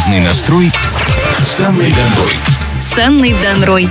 Полезный настрой с Анной Данрой. С Анной Данрой.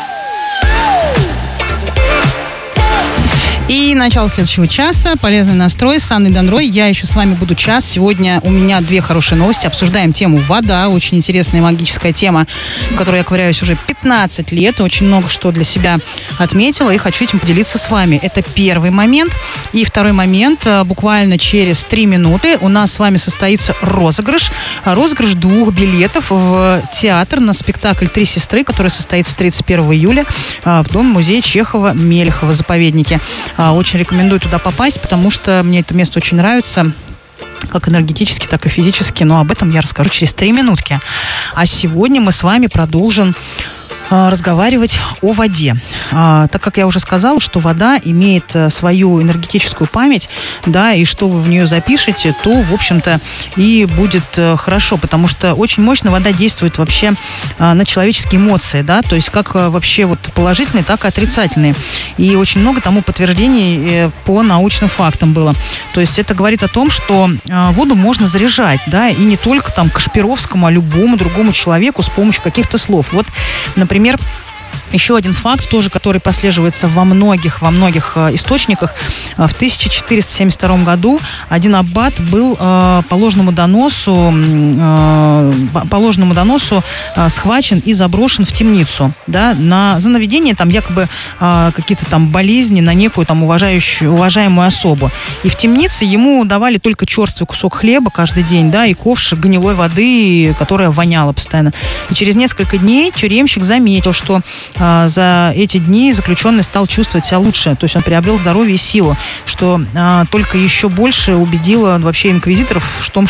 И начало следующего часа. Полезный настрой с Анной Данрой. Я еще с вами буду час. Сегодня у меня две хорошие новости. Обсуждаем тему вода. Очень интересная магическая тема, в которой я ковыряюсь уже 15 лет. Очень много что для себя отметила и хочу этим поделиться с вами. Это первый момент. И второй момент. Буквально через 3 минуты у нас с вами состоится розыгрыш. Розыгрыш 2 билетов в театр на спектакль «Три сестры», который состоится 31 июля в Дом-музей Чехова-Мелехова, заповеднике. Очень рекомендую туда попасть, потому что мне это место очень нравится, как энергетически, так и физически. Но об этом я расскажу через 3 минутки. А сегодня мы с вами продолжим разговаривать о воде. Так как я уже сказала, что вода имеет свою энергетическую память, да, и что вы в нее запишете, то, в общем-то, и будет хорошо, потому что очень мощно вода действует вообще на человеческие эмоции, да, то есть как вообще вот положительные, так и отрицательные. И очень много тому подтверждений по научным фактам было. То есть это говорит о том, что воду можно заряжать, да, и не только там Кашпировскому, а любому другому человеку с помощью каких-то слов. Вот, например, еще один факт, тоже, который прослеживается во многих источниках. В 1472 году один аббат был по ложному доносу схвачен и заброшен в темницу, да, за наведение там якобы какие-то там болезни на некую там уважаемую особу. И в темнице ему давали только черствый кусок хлеба каждый день, да, и ковш гнилой воды, которая воняла постоянно. И через несколько дней тюремщик заметил, что за эти дни заключенный стал чувствовать себя лучше, то есть он приобрел здоровье и силу, что только еще больше убедило вообще инквизиторов в том,